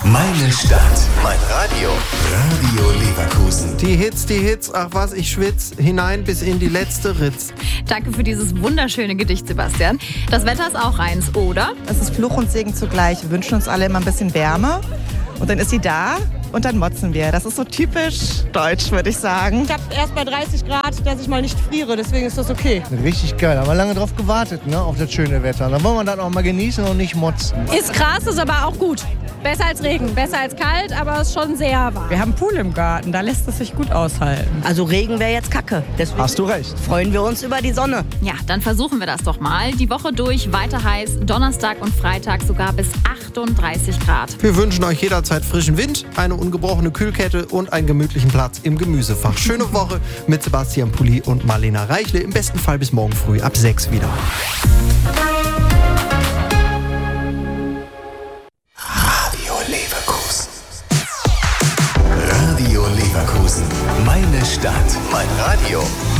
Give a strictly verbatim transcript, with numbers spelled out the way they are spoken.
Meine Stadt, mein Radio, Radio Leverkusen. Die Hits, die Hits, ach was, ich schwitz, hinein bis in die letzte Ritz. Danke für dieses wunderschöne Gedicht, Sebastian. Das Wetter ist auch eins, oder? Es ist Fluch und Segen zugleich. Wir wünschen uns alle immer ein bisschen Wärme. Und dann ist sie da und dann motzen wir. Das ist so typisch deutsch, würde ich sagen. Ich habe erst bei dreißig Grad, dass ich mal nicht friere, deswegen ist das okay. Richtig geil, haben wir lange drauf gewartet, ne, auf das schöne Wetter. Da wollen wir dann auch mal genießen und nicht motzen. Ist krass, ist aber auch gut. Besser als Regen, besser als kalt, aber es ist schon sehr warm. Wir haben einen Pool im Garten, da lässt es sich gut aushalten. Also Regen wäre jetzt Kacke. Deswegen Hast du recht. freuen wir uns über die Sonne. Ja, dann versuchen wir das doch mal. Die Woche durch weiter heiß, Donnerstag und Freitag sogar bis achtunddreißig Grad. Wir wünschen euch jederzeit frischen Wind, eine ungebrochene Kühlkette und einen gemütlichen Platz im Gemüsefach. Schöne Woche mit Sebastian Pulli und Marlena Reichle. Im besten Fall bis morgen früh ab sechs wieder. Radio Leverkusen. Radio Leverkusen. Meine Stadt, mein Radio.